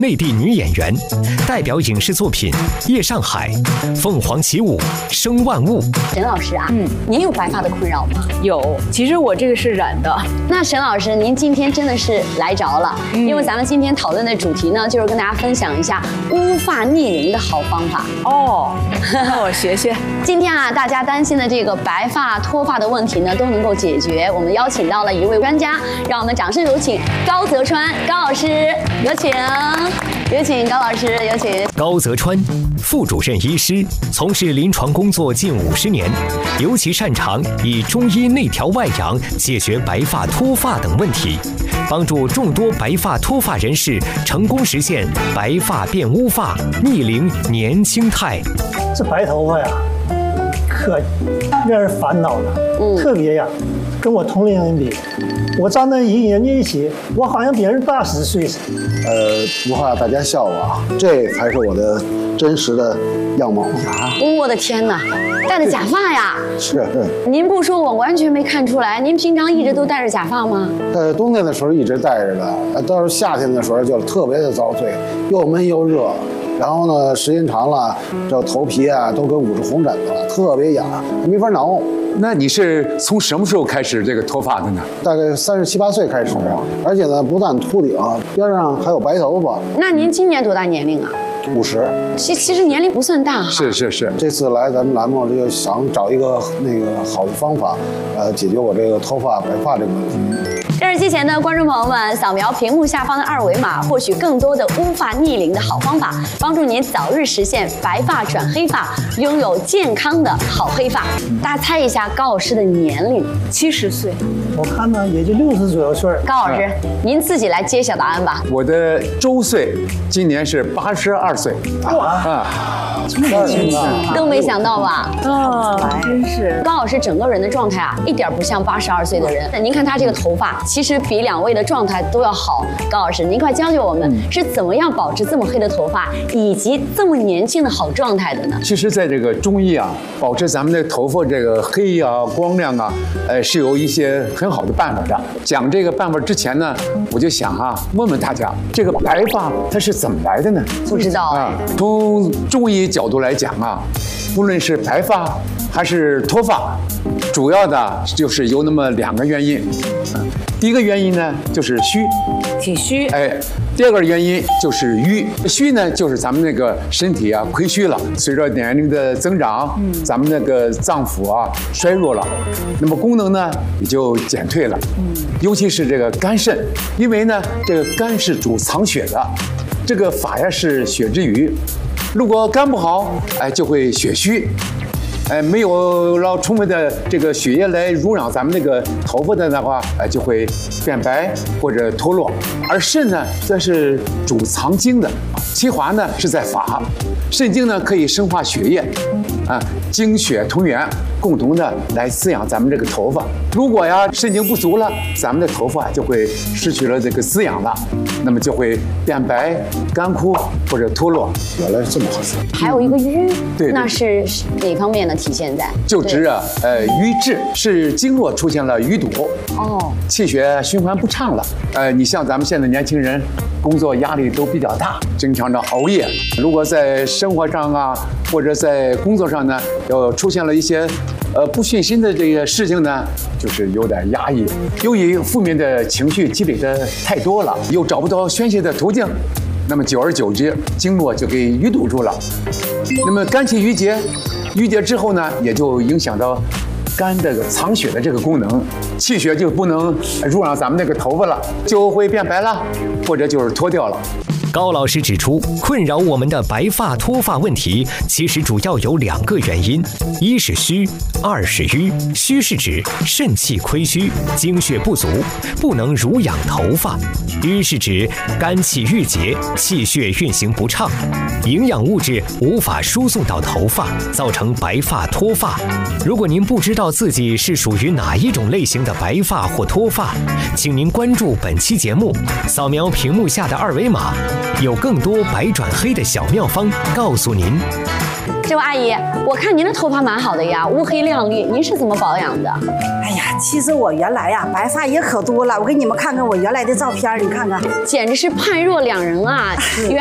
内地女演员，代表影视作品《夜上海》《凤凰起舞》《生万物》。 沈老师啊，您有白发的困扰吗？ 有，其实我这个是染的。 那沈老师，您今天真的是来着了，因为咱们今天讨论的主题呢，就是跟大家分享一下乌发逆龄的好方法。 哦，那我学学。 今天啊，大家担心的这个白发脱发的问题呢，都能够解决。我们邀请到了一位专家，让我们掌声有请高泽川高老师，有请。有请高老师，有请。 高泽川，副主任医师，从事临床工作近50年，尤其擅长以中医内调外养解决白发脱发等问题，帮助众多白发脱发人士成功实现白发变乌发、逆龄年轻态。 这白头发呀，可让人烦恼了，特别呀，跟我同龄人比，我站在人家一起，我好像比人大10岁似的。 不怕大家笑话，这才是我的真实的样貌。 我的天哪，戴着假发呀！ 是。 您不说，我完全没看出来。您平常一直都戴着假发吗？ 冬天的时候一直戴着的，到夏天的时候就特别的遭罪，又闷又热。然后呢，时间长了，这头皮啊都跟捂着红疹子了，特别痒，没法挠。 那你是从什么时候开始这个脱发的呢？ 大概37、8岁开始，而且呢，不但秃顶，边上还有白头发。 那您今年多大年龄啊 ？50。 其实年龄不算大哈。 是。 这次来咱们栏目就想找一个好的方法，解决我这个脱发白发这个问题。 电视机前的观众朋友们，扫描屏幕下方的2维码，获取更多的乌发逆龄的好方法，帮助您早日实现白发转黑发，拥有健康的好黑发。大家猜一下高老师的年龄 ？70岁。 我看呢，也就60左右岁。 高老师，您自己来揭晓答案吧。 我的周岁今年是82岁。 哇，这么年轻啊！ 都没想到吧？ 真是。 高老师整个人的状态啊，一点不像82岁的人。您看他这个头发，其实比2位的状态都要好。高老师，您快教教我们是怎么样保持这么黑的头发，以及这么年轻的好状态的呢？ 其实，在这个中医啊，保持咱们的头发这个黑啊、光亮啊，是有一些很好的办法的。讲这个办法之前呢，我就想啊，问问大家，这个白发它是怎么来的呢？ 不知道啊。 从中医角度来讲啊，不论是白发还是脱发，主要的就是有那么2个原因。第一个原因呢就是虚， 体虚。 第二个原因就是瘀。虚呢就是咱们那个身体啊亏虚了，随着年龄的增长，咱们那个脏腑啊衰弱了，那么功能呢也就减退了。尤其是这个肝肾，因为呢这个肝是主藏血的，这个发呀是血之余，如果肝不好，就会血虚。没有了充分的这个血液来濡养咱们那个头发的话，就会变白或者脱落。而肾呢，则是主藏精的，其华呢是在发，肾精呢可以生化血液，精血同源，共同的来滋养咱们这个头发。如果呀肾精不足了，咱们的头发就会失去了这个滋养了，那么就会变白、干枯或者脱落。 原来是这么回事。 还有一个瘀， 对， 那是哪方面呢？体现在就指瘀滞，是经络出现了淤堵，气血循环不畅了。你像咱们现在年轻人，工作压力都比较大，经常的熬夜。如果在生活上啊，或者在工作上呢，出现了一些不顺心的这个事情呢，就是有点压抑。由于负面的情绪积累的太多了，又找不到宣泄的途径，那么久而久之，经络就给淤堵住了。那么肝气郁结。郁结之后呢，也就影响到肝这个藏血的这个功能，气血就不能濡养咱们那个头发了，就会变白了，或者就是脱掉了。 高老师指出，困扰我们的白发脱发问题，其实主要有2个原因：一是虚，2是瘀。虚是指肾气亏虚，精血不足，不能濡养头发；瘀是指肝气郁结，气血运行不畅，营养物质无法输送到头发，造成白发脱发。如果您不知道自己是属于哪一种类型的白发或脱发，请您关注本期节目，扫描屏幕下的2维码。有更多白转黑的小妙方告诉您。 这位阿姨，我看您的头发蛮好的呀，乌黑亮丽，您是怎么保养的？ 哎呀，其实我原来呀白发也可多了，我给你们看看我原来的照片，你看看， 简直是判若两人啊！